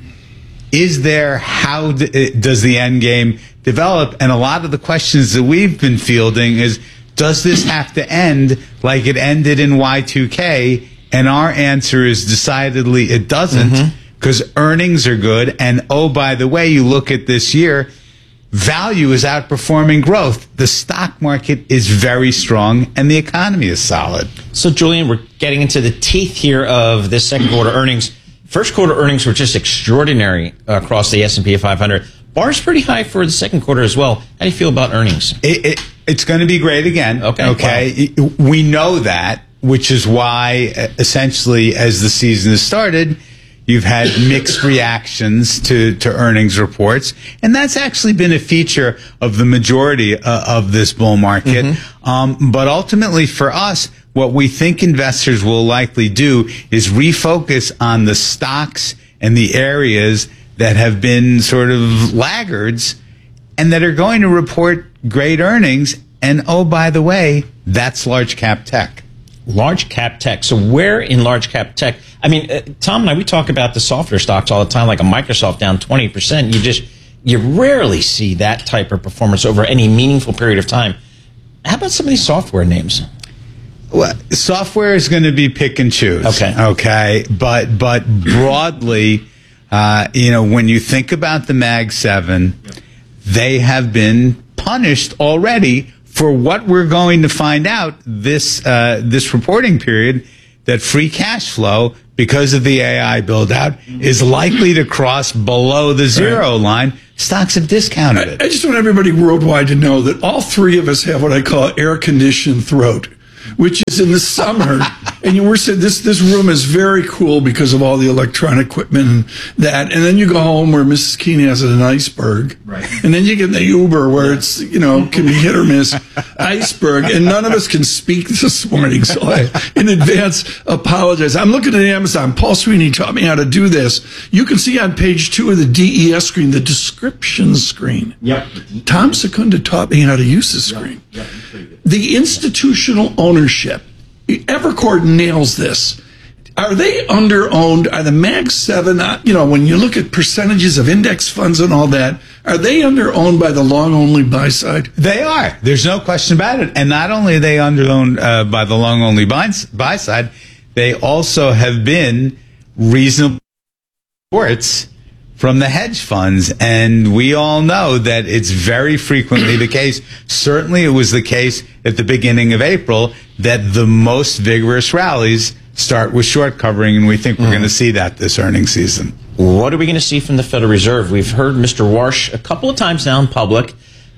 is there, how d- does the end game develop? And a lot of the questions that we've been fielding is, does this have to end like it ended in Y two K? And our answer is decidedly it doesn't, because mm-hmm. earnings are good. And oh, by the way, you look at this year, value is outperforming growth. The stock market is very strong and the economy is solid. So, Julian, we're getting into the teeth here of this second quarter earnings. First quarter earnings were just extraordinary across the S and P five hundred. Bar's pretty high for the second quarter as well. How do you feel about earnings? It, it, it's going to be great again. Okay. Okay. Wow. We know that, which is why, essentially, as the season has started, you've had mixed reactions to, to earnings reports. And that's actually been a feature of the majority uh, of this bull market. Mm-hmm. Um, but ultimately, for us, what we think investors will likely do is refocus on the stocks and the areas that have been sort of laggards and that are going to report great earnings. And oh, by the way, that's large cap tech. large cap tech. So where in large cap tech? I mean, uh, Tom and I, we talk about the softer stocks all the time, like a Microsoft down twenty percent. You just, you rarely see that type of performance over any meaningful period of time. How about some of these software names? Well, software is going to be pick and choose. Okay. Okay. But, but broadly, uh, you know, when you think about the Mag seven, yep. they have been punished already for what we're going to find out this uh, this reporting period, that free cash flow, because of the A I build out, is likely to cross below the zero right. line. Stocks have discounted it. I, I just want everybody worldwide to know that all three of us have what I call air-conditioned throat, which is in the summer. And you were saying this, this room is very cool because of all the electronic equipment and that. And then you go home where Missus Keene has an iceberg. Right. And then you get the Uber where yeah. it's, you know, can be hit or miss iceberg. And none of us can speak this morning. So I, in advance, apologize. I'm looking at Amazon. Paul Sweeney taught me how to do this. You can see on page two of the D E S screen, the description screen. Yep. Tom Secunda taught me how to use the screen. Yep. Yep. The institutional ownership. Evercore nails this. Are they under-owned? Are the Mag seven, you know, when you look at percentages of index funds and all that, are they under-owned by the long-only buy side? They are. There's no question about it. And not only are they under-owned uh, by the long-only buy, buy side, they also have been reasonable reports from the hedge funds. And we all know that it's very frequently the case. Certainly it was the case at the beginning of April that the most vigorous rallies start with short covering, and we think we're mm. going to see that this earnings season. What are we going to see from the Federal Reserve? We've heard Mister Warsh a couple of times now in public.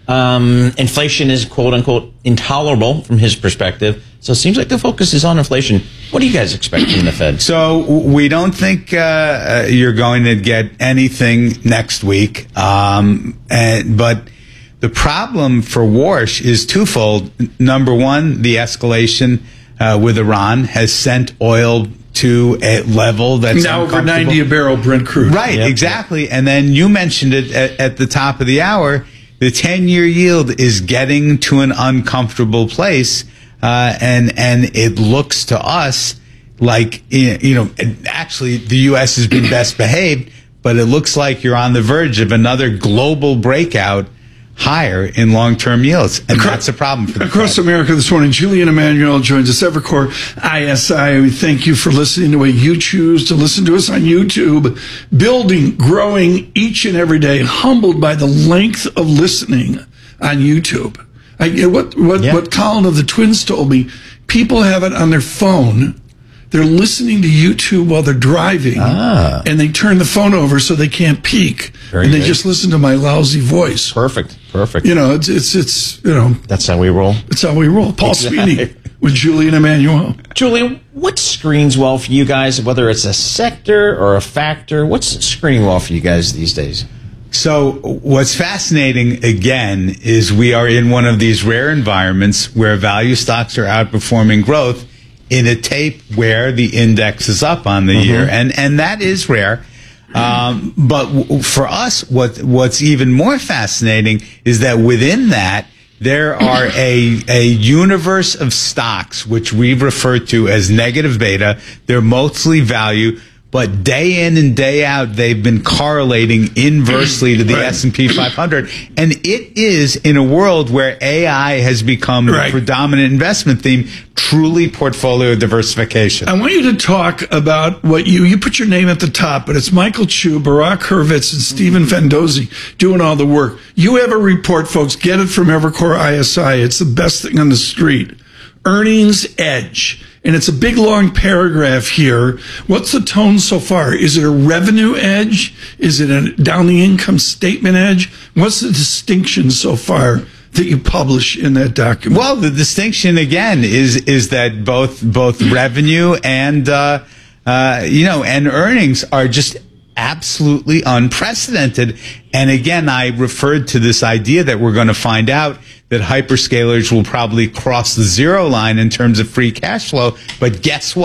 Um, inflation is quote-unquote intolerable from his perspective. So it seems like the focus is on inflation. What do you guys expect from the Fed? So we don't think uh, you're going to get anything next week. Um, and, but the problem for Warsh is twofold. Number one, the escalation uh, with Iran has sent oil to a level that's now over ninety a barrel Brent crude. Right, yep. exactly. And then you mentioned it at, at the top of the hour. The ten-year yield is getting to an uncomfortable place, uh, and and it looks to us like, you know, actually the U S has been best behaved, but it looks like you're on the verge of another global breakout higher in long-term yields, and across, that's a problem for the across Fed. America this morning. Julian Emanuel joins us. Evercore I S I. We thank you for listening the way you choose to listen to us on YouTube. Building, growing each and every day. Humbled by the length of listening on YouTube. I, what what yeah. what Colin of the Twins told me. People have it on their phone. They're listening to YouTube while they're driving, ah. and they turn the phone over so they can't peek, Very and they good. just listen to my lousy voice. Perfect, perfect. You know, it's it's it's you know. That's how we roll. That's how we roll. Paul exactly. Sweeney with Julian Emanuel. Julian, what screens well for you guys? Whether it's a sector or a factor, what's screening well for you guys these days? So what's fascinating, again, is we are in one of these rare environments where value stocks are outperforming growth in a tape where the index is up on the mm-hmm. year, and and that is rare. Um, but w- for us, what what's even more fascinating is that within that there are a a universe of stocks which we've referred to as negative beta. They're mostly value, but day in and day out, they've been correlating inversely to the right. S and P five hundred. And it is, in a world where A I has become right. the predominant investment theme, truly portfolio diversification. I want you to talk about what you, you put your name at the top, but it's Michael Chu, Barack Hurwitz, and Stephen Fandozzi doing all the work. You have a report, folks. Get it from Evercore I S I. It's the best thing on the street. Earnings Edge. And it's a big, long paragraph here. What's the tone so far? Is it a revenue edge? Is it a down the income statement edge? What's the distinction so far that you publish in that document? Well, the distinction, again, is is that both both revenue and, uh, uh, you know, and earnings are just absolutely unprecedented. And again, I referred to this idea that we're going to find out that hyperscalers will probably cross the zero line in terms of free cash flow. But guess what?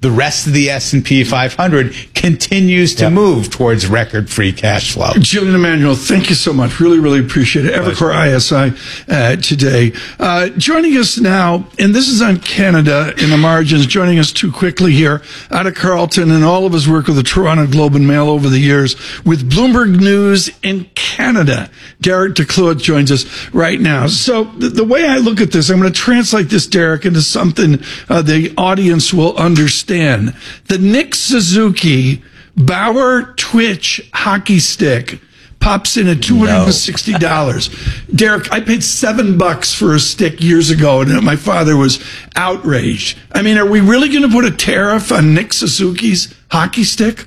the rest of the S and P five hundred continues to yep. move towards record free cash flow. Julian Emanuel, thank you so much. Really, really appreciate it. Evercore I S I uh, today. Uh, joining us now, and this is on Canada in the margins, joining us too quickly here out of Carleton and all of his work with the Toronto Globe and Mail over the years with Bloomberg News in Canada. Derek DeCloet joins us right now. So the, the way I look at this, I'm going to translate this, Derek, into something uh, the audience will understand. The Nick Suzuki Bauer Twitch hockey stick pops in at two hundred sixty dollars. No. Derek, I paid seven bucks for a stick years ago, and my father was outraged. I mean, are we really going to put a tariff on Nick Suzuki's hockey stick?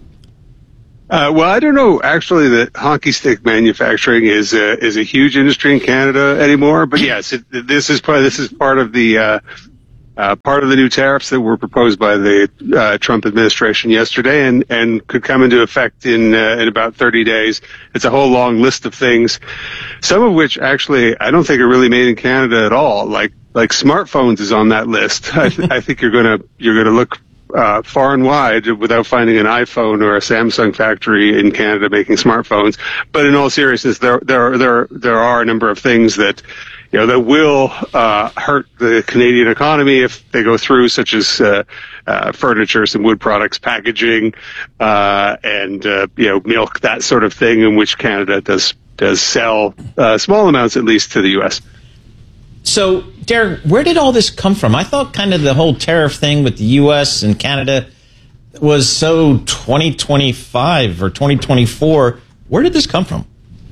Uh, well, I don't know actually that hockey stick manufacturing is a, is a huge industry in Canada anymore. But yes, it, this is part. This is part of the. Uh, Uh, part of the new tariffs that were proposed by the uh, Trump administration yesterday, and, and could come into effect in uh, in about thirty days. It's a whole long list of things, some of which actually I don't think are really made in Canada at all. Like like smartphones is on that list. I, th- I think you're gonna you're gonna look uh, far and wide without finding an iPhone or a Samsung factory in Canada making smartphones. But in all seriousness, there there there there are a number of things that. You know, that will uh, hurt the Canadian economy if they go through, such as uh, uh, furniture, some wood products, packaging, uh, and uh, you know, milk, that sort of thing, in which Canada does does sell uh, small amounts, at least, to the U S. So, Derek, where did all this come from? I thought kind of the whole tariff thing with the U S and Canada was so twenty twenty-five or twenty twenty-four. Where did this come from?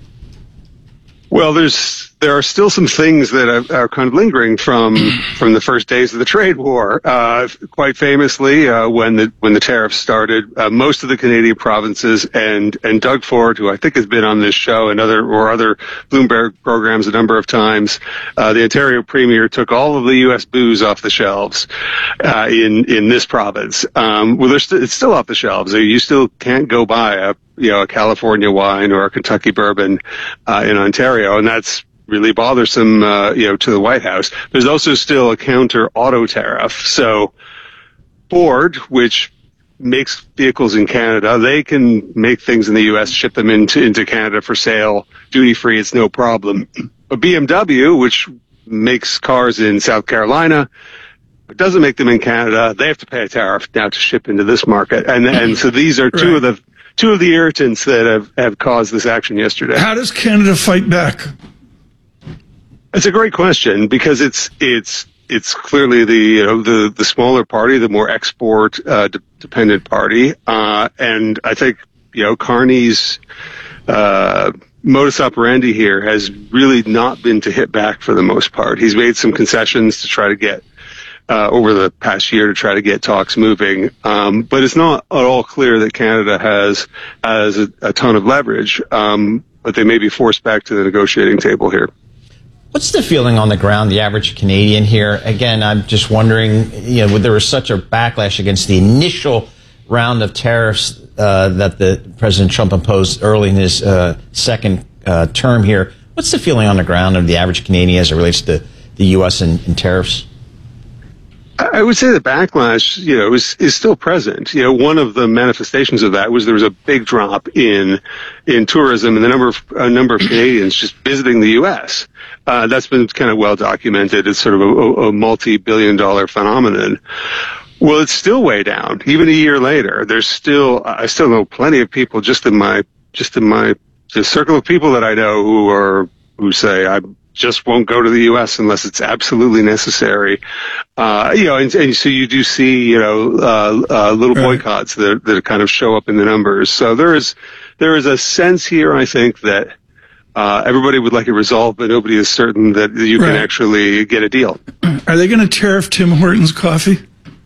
Well, there's there are still some things that are, are kind of lingering from from the first days of the trade war. Uh, quite famously, uh, when the when the tariffs started, uh, most of the Canadian provinces and and Doug Ford, who I think has been on this show and other or other Bloomberg programs a number of times, uh, the Ontario Premier took all of the U S booze off the shelves uh, in in this province. Um, well, st- it's still off the shelves. You still can't go buy a you know, a California wine or a Kentucky bourbon uh, in Ontario, and that's really bothersome, uh, you know, to the White House. There's also still a counter auto tariff. So Ford, which makes vehicles in Canada, they can make things in the U S, ship them into, into Canada for sale, duty free, it's no problem. But B M W, which makes cars in South Carolina, but doesn't make them in Canada, they have to pay a tariff now to ship into this market. And, and so these are two right. of the Two of the irritants that have, have caused this action yesterday. How does Canada fight back? It's a great question because it's it's it's clearly the you know the, the smaller party, the more export uh, de- dependent party, uh, and I think you know Carney's uh, modus operandi here has really not been to hit back for the most part. He's made some concessions to try to get. Uh, over the past year to try to get talks moving. Um, but it's not at all clear that Canada has, has a, a ton of leverage, um, but they may be forced back to the negotiating table here. What's the feeling on the ground, the average Canadian here? Again, I'm just wondering, you know, there was such a backlash against the initial round of tariffs uh, that the President Trump imposed early in his uh, second uh, term here. What's the feeling on the ground of the average Canadian as it relates to the U S and, and tariffs? I would say the backlash, you know, is, is still present. You know, one of the manifestations of that was there was a big drop in in tourism and the number of a number of Canadians just visiting the U S. Uh, that's been kind of well documented. It's sort of a, a multi-billion dollar phenomenon. Well, it's still way down, even a year later. There's still I still know plenty of people just in my just in my the circle of people that I know who are who say I'm. Just won't go to the U S unless it's absolutely necessary. Uh, you know, and, and so you do see, you know, uh, uh, little boycotts that, that kind of show up in the numbers. So there is, there is a sense here, I think, that, uh, everybody would like it resolved, but nobody is certain that you right. can actually get a deal. Are they going to tariff Tim Hortons coffee?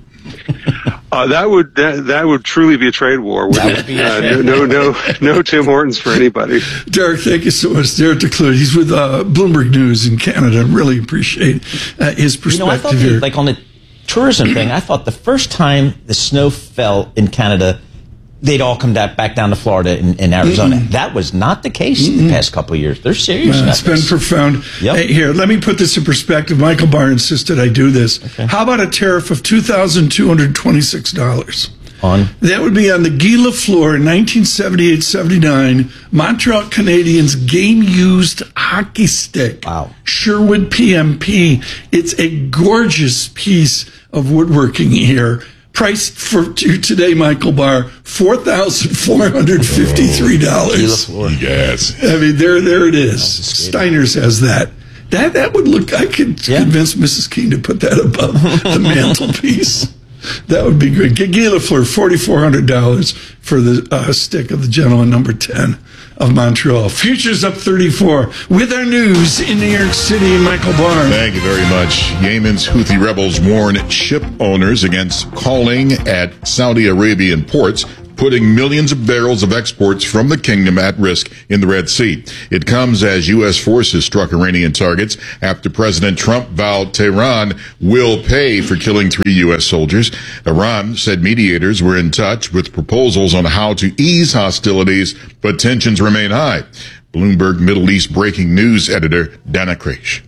Uh, that would that, that would truly be a trade war. That would be uh, no, no no no Tim Hortons for anybody. Derek, thank you so much. Derek DeCloet, he's with uh, Bloomberg News in Canada. Really appreciate uh, his perspective you know, I thought here. The, like on the tourism thing, I thought the first time the snow fell in Canada, they'd all come that back down to Florida and, and Arizona. Mm-mm. That was not the case Mm-mm. the past couple of years. They're serious. Uh, about it's been this. profound. Yep. Hey, here, let me put this in perspective. Michael Barr insisted I do this. Okay. How about a tariff of two thousand two hundred twenty-six dollars? On? That would be on the Guy Lafleur nineteen seventy-eight seventy-nine Montreal Canadiens game-used hockey stick. Wow. Sherwood P M P. It's a gorgeous piece of woodworking here. Priced for to today, Michael Barr, four thousand four hundred fifty-three dollars. Oh, yes. I mean, there, there it is. Steiner's has that. That that would look. I could Yeah. convince Missus King to put that above the mantelpiece. That would be great. Guy Lafleur, forty-four hundred dollars for the uh, stick of the gentleman number ten of Montreal. Futures up thirty-four. With our news in New York City, Michael Barr. Thank you very much. Yemen's Houthi rebels warn ship owners against calling at Saudi Arabian ports, putting millions of barrels of exports from the kingdom at risk in the Red Sea. It comes as U S forces struck Iranian targets after President Trump vowed Tehran will pay for killing three U S soldiers. Iran said mediators were in touch with proposals on how to ease hostilities, but tensions remain high. Bloomberg Middle East breaking news editor Dana Kreisch.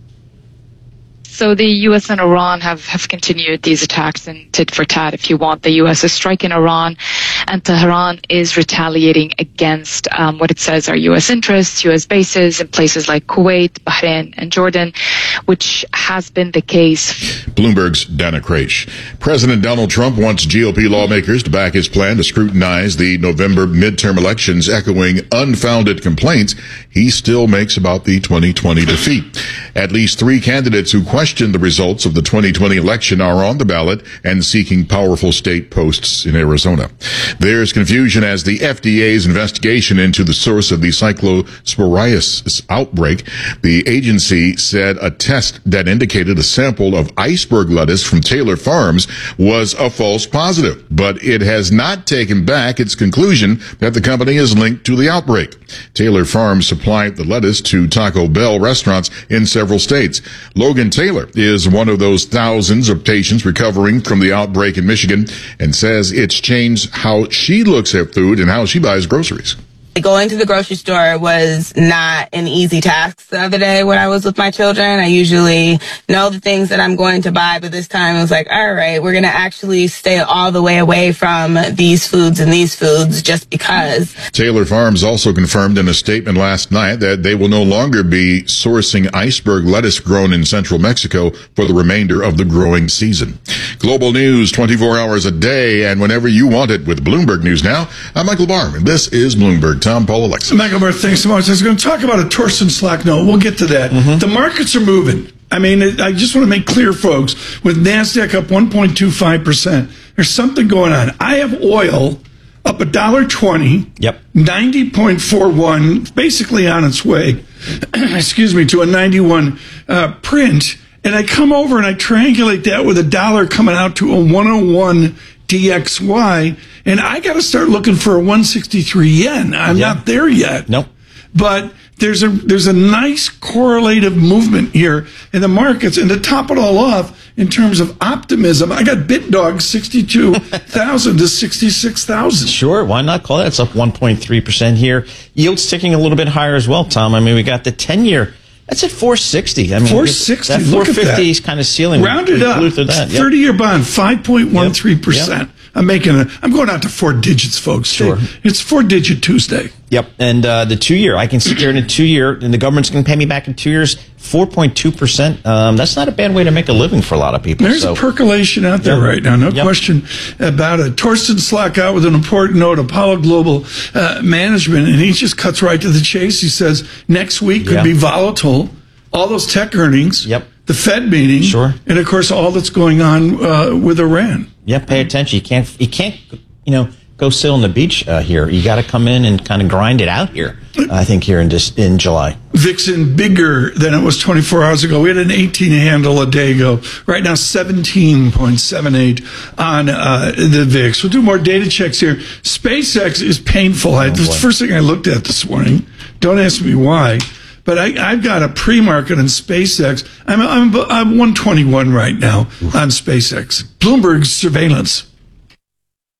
So the U S and Iran have, have continued these attacks in tit for tat, if you want. The U S is striking Iran, and Tehran is retaliating against um, what it says are U S interests, U S bases in places like Kuwait, Bahrain, and Jordan, which has been the case. Bloomberg's Dana Kreisch. President Donald Trump wants G O P lawmakers to back his plan to scrutinize the November midterm elections, echoing unfounded complaints he still makes about the twenty twenty defeat. At least three candidates who question the results of the twenty twenty election are on the ballot and seeking powerful state posts in Arizona. There's confusion as the F D A's investigation into the source of the cyclosporiasis outbreak. The agency said a test that indicated a sample of iceberg lettuce from Taylor Farms was a false positive, but it has not taken back its conclusion that the company is linked to the outbreak. Taylor Farms supplied the lettuce to Taco Bell restaurants in several states. Logan Taylor is one of those thousands of patients recovering from the outbreak in Michigan and says it's changed how she looks at food and how she buys groceries. Going to the grocery store was not an easy task the other day when I was with my children. I usually know the things that I'm going to buy, but this time it was like, all right, we're going to actually stay all the way away from these foods and these foods just because. Taylor Farms also confirmed in a statement last night that they will no longer be sourcing iceberg lettuce grown in central Mexico for the remainder of the growing season. Global news twenty-four hours a day and whenever you want it with Bloomberg News Now. I'm Michael Barr, and this is Bloomberg. Tom, Paul, Alexa. Michael Barr, thanks so much. I was going to talk about a Torsten Slack note. We'll get to that. Mm-hmm. The markets are moving. I mean, it, I just want to make clear, folks, with NASDAQ up one point two five percent, there's something going on. I have oil up one dollar twenty. Yep. ninety point four one, basically on its way, excuse me, to a ninety-one uh, print. And I come over and I triangulate that with a dollar coming out to a one oh one D X Y, and I got to start looking for a one sixty-three yen. I'm yeah. not there yet. Nope. But there's a there's a nice correlative movement here in the markets, and to top it all off, in terms of optimism, I got BitDog sixty-two thousand to sixty-six thousand. Sure, why not call that? It's up one point three percent here. Yield's ticking a little bit higher as well, Tom. I mean, we got the ten-year. That's at four sixty. I mean, four sixty. That Look at four fifty that. is kind of ceiling. Round it up. That. Yep. thirty-year bond, five point one three percent. Yep. I'm making a. I'm going out to four digits, folks. Sure. It's four-digit Tuesday. Yep. And uh, the two-year, I can sit there in a two-year, and the government's going to pay me back in two years, four point two percent. Um, that's not a bad way to make a living for a lot of people. There's so. a percolation out there Yep. right now, no Yep. question about it. Torsten Slack out with an important note, Apollo Global uh, Management, and he just cuts right to the chase. He says next week could Yeah. be volatile. All those tech earnings, Yep. the Fed meeting, Sure. and of course all that's going on uh, with Iran. Yeah, pay attention. You can't, you can't, you know, go sit on the beach uh, here. You got to come in and kind of grind it out here. I think here in just in July. Vixen bigger than it was twenty-four hours ago. We had an eighteen handle a day ago. Right now, seventeen point seven eight on uh, the V I X. We'll do more data checks here. SpaceX is painful. I, Oh, this is the first thing I looked at this morning. Don't ask me why. But I, I've got a pre-market on SpaceX. I'm, I'm, I'm one twenty-one right now on SpaceX. Bloomberg surveillance.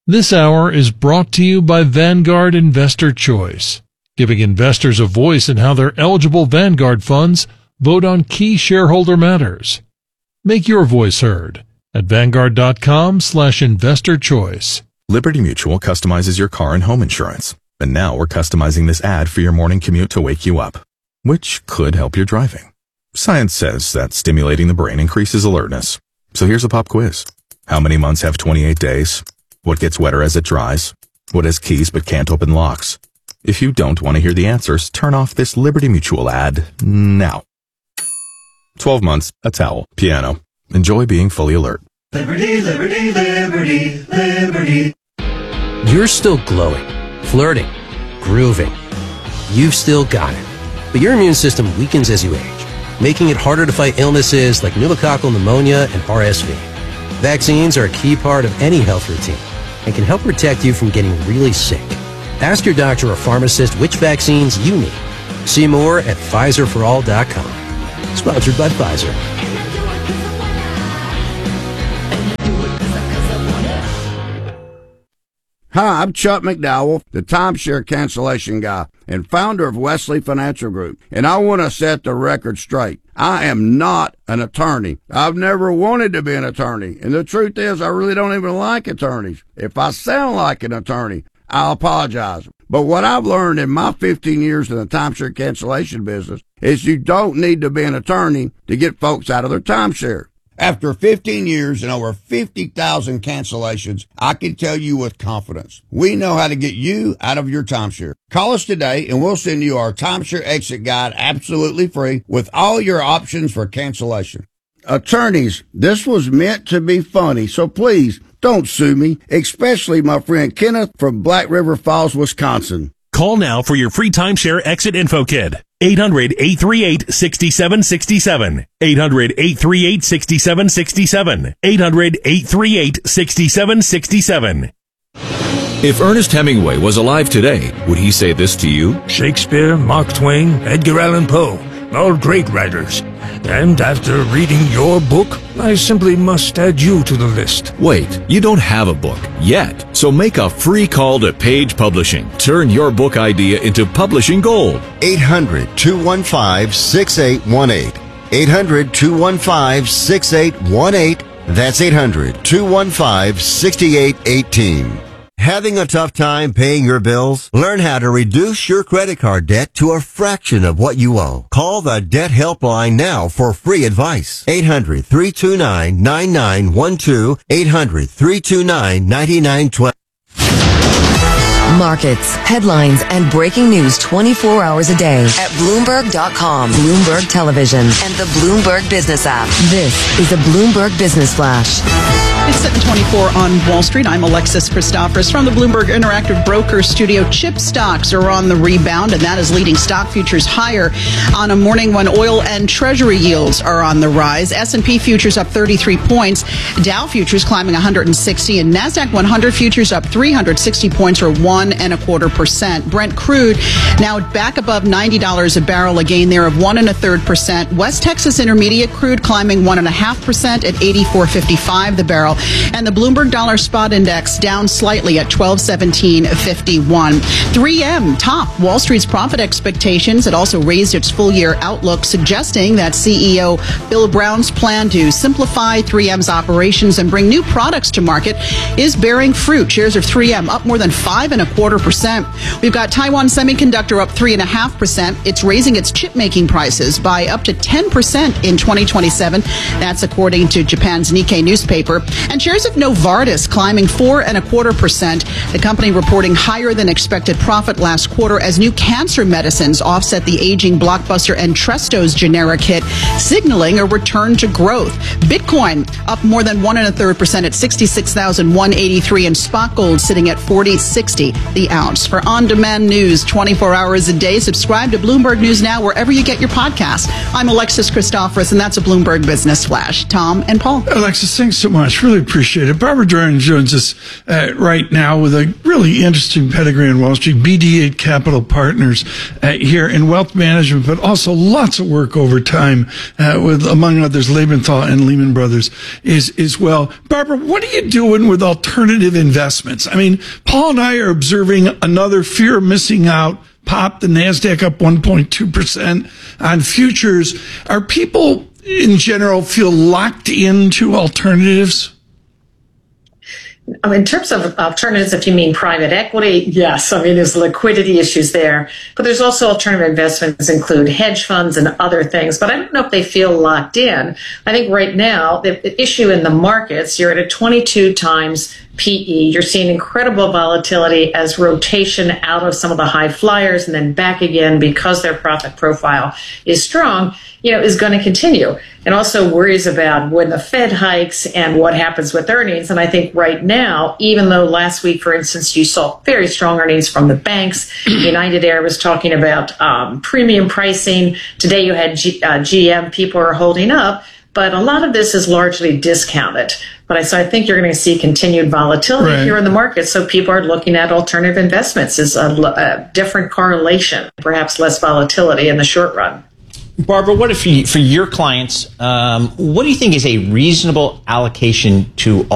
This hour is brought to you by Vanguard Investor Choice, giving investors a voice in how their eligible Vanguard funds vote on key shareholder matters. Make your voice heard at Vanguard.com slash investor choice. Liberty Mutual customizes your car and home insurance. And now we're customizing this ad for your morning commute to wake you up, which could help your driving. Science says that stimulating the brain increases alertness. So here's a pop quiz. How many months have twenty-eight days? What gets wetter as it dries? What has keys but can't open locks? If you don't want to hear the answers, turn off this Liberty Mutual ad now. twelve months, a towel, piano. Enjoy being fully alert. Liberty, liberty, liberty, liberty. You're still glowing, flirting, grooving. You've still got it. But your immune system weakens as you age, making it harder to fight illnesses like pneumococcal pneumonia and R S V. Vaccines are a key part of any health routine and can help protect you from getting really sick. Ask your doctor or pharmacist which vaccines you need. See more at Pfizer for all dot com. Sponsored by Pfizer. Hi, I'm Chuck McDowell, the timeshare cancellation guy and founder of Wesley Financial Group, and I want to set the record straight. I am not an attorney. I've never wanted to be an attorney, and the truth is I really don't even like attorneys. If I sound like an attorney, I'll apologize. But what I've learned in my fifteen years in the timeshare cancellation business is you don't need to be an attorney to get folks out of their timeshare. After fifteen years and over fifty thousand cancellations, I can tell you with confidence, we know how to get you out of your timeshare. Call us today and we'll send you our timeshare exit guide absolutely free with all your options for cancellation. Attorneys, this was meant to be funny, so please don't sue me, especially my friend Kenneth from Black River Falls, Wisconsin. Call now for your free timeshare exit info kit. eight hundred, eight three eight, six seven six seven. eight hundred, eight three eight, six seven six seven. eight hundred, eight three eight, six seven six seven. If Ernest Hemingway was alive today, would he say this to you? Shakespeare, Mark Twain, Edgar Allan Poe, all great writers. And after reading your book, I simply must add you to the list. Wait, you don't have a book yet, so make a free call to Page Publishing. Turn your book idea into publishing gold. eight hundred, two one five, six eight one eight. eight hundred, two one five, six eight one eight. That's eight hundred, two one five, six eight one eight. Having a tough time paying your bills? Learn how to reduce your credit card debt to a fraction of what you owe. Call the Debt Helpline now for free advice. eight hundred, three two nine, nine nine one two. eight hundred, three two nine, nine nine one two. Markets, headlines, and breaking news twenty-four hours a day at Bloomberg dot com, Bloomberg Television, and the Bloomberg Business app. This is a Bloomberg Business Flash. It's seven twenty-four on Wall Street. I'm Alexis Christoforous from the Bloomberg Interactive Brokers Studio. Chip stocks are on the rebound, and that is leading stock futures higher on a morning when oil and treasury yields are on the rise. S and P futures up thirty-three points. Dow futures climbing one hundred sixty, and NASDAQ one hundred futures up three hundred sixty points, or one and a quarter percent. Brent crude now back above ninety dollars a barrel, a gain there of one and a third percent. West Texas Intermediate crude climbing one and a half percent at eighty-four fifty-five the barrel. And the Bloomberg Dollar Spot Index down slightly at twelve seventeen fifty-one. three M topped Wall Street's profit expectations. It also raised its full-year outlook, suggesting that C E O Bill Brown's plan to simplify three M's operations and bring new products to market is bearing fruit. Shares of three M up more than five and a quarter percent. We've got Taiwan Semiconductor up three and a half percent. It's raising its chip-making prices by up to ten percent in twenty twenty-seven. That's according to Japan's Nikkei newspaper. And shares of Novartis climbing four and a quarter percent. The company reporting higher than expected profit last quarter as new cancer medicines offset the aging blockbuster Entresto's generic hit, signaling a return to growth. Bitcoin up more than one and a third percent at sixty-six thousand one hundred eighty-three, and spot gold sitting at forty sixty the ounce. For on-demand news twenty-four hours a day, subscribe to Bloomberg News Now wherever you get your podcasts. I'm Alexis Christoforous, and that's a Bloomberg Business Flash. Tom and Paul. Alexis, thanks so much. Really really appreciate it. Barbara Doran joins us uh, right now with a really interesting pedigree in Wall Street, B D eight Capital Partners uh, here in wealth management, but also lots of work over time uh, with, among others, Lebenthal and Lehman Brothers is as well. Barbara, what are you doing with alternative investments? I mean, Paul and I are observing another fear of missing out pop, the NASDAQ up one point two percent on futures. Are people in general feel locked into alternatives? Um, in terms of alternatives, if you mean private equity, yes. I mean, there's liquidity issues there, but there's also alternative investments include hedge funds and other things, but I don't know if they feel locked in. I think right now, the issue in the markets, you're at a twenty-two times P E. You're seeing incredible volatility as rotation out of some of the high flyers and then back again because their profit profile is strong, you know, is going to continue. And also worries about when the Fed hikes and what happens with earnings. And I think right now, even though last week, for instance, you saw very strong earnings from the banks, United Air was talking about um, premium pricing. Today you had G, uh, G M, people are holding up. But a lot of this is largely discounted. But I, so I think you're going to see continued volatility right. here in the market. So people are looking at alternative investments as a, a different correlation, perhaps less volatility in the short run. Barbara, what if you, for your clients, um, what do you think is a reasonable allocation to